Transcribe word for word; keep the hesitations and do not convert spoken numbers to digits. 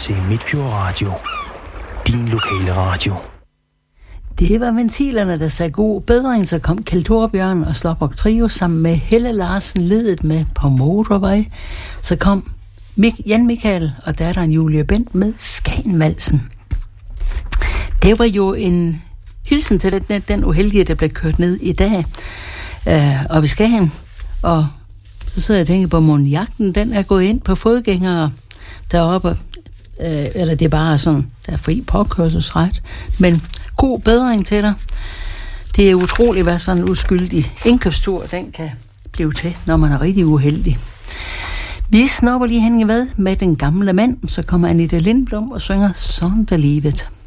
til Midtfjord Radio. Din lokale radio. Det var Ventilerne, der sagde god bedring, så kom Kjeld Thorbjørn og Slåbrok Trio sammen med Helle Larsen ledet med På Motorvej. Så kom Mik- Jan Michael og datteren Julie Bent med Skagenvalsen. Det var jo en hilsen til den, den uheldige, der blev kørt ned i dag øh, og vi Skagen. Og så sidder jeg og tænker på, at jagten den er gået ind på fodgængere deroppe. Øh, eller det er bare sådan, der er fri påkørselsret. Men god bedring til dig. Det er utroligt, hvad sådan en uskyldig indkøbstur, den kan blive til, når man er rigtig uheldig. Vi snupper lige hen i hvad med Den Gamle Mand, så kommer Anita Lindblom og synger Sådan der livet.